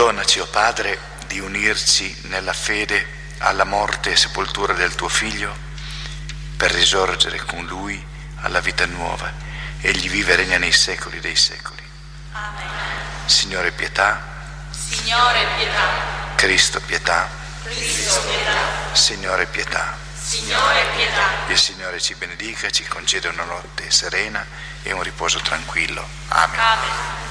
Donaci, o Padre, di unirci nella fede alla morte e sepoltura del tuo Figlio, per risorgere con Lui alla vita nuova. Egli vive e regna nei secoli dei secoli. Amen. Signore, pietà. Signore, pietà. Cristo, pietà. Cristo, pietà. Signore, pietà. Signore, pietà. Il Signore ci benedica, ci concede una notte serena e un riposo tranquillo. Amen. Amen.